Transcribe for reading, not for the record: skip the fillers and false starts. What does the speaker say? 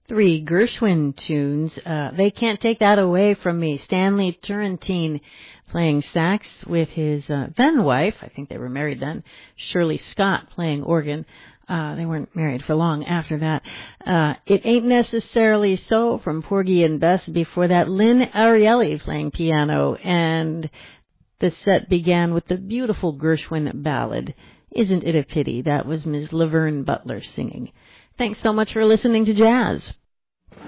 Three Gershwin tunes. They Can't Take That Away From Me. Stanley Turrentine playing sax with his then wife, I think they were married then, Shirley Scott playing organ. They weren't married for long after that. It Ain't Necessarily So from Porgy and Bess. Before that, Lynn Ariely playing piano. And the set began with the beautiful Gershwin ballad, Isn't It a Pity? That was Ms. Laverne Butler singing. Thanks so much for listening to Jazz.